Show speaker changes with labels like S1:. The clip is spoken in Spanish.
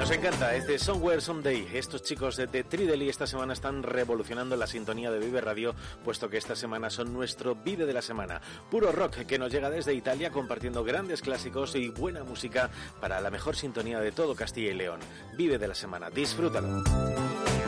S1: Nos encanta este Somewhere Someday. Estos chicos de Trideli esta semana están revolucionando la sintonía de Vive Radio, puesto que esta semana son nuestro Vive de la semana. Puro rock que nos llega desde Italia, compartiendo grandes clásicos y buena música para la mejor sintonía de todo Castilla y León. Vive de la semana, disfrútalo.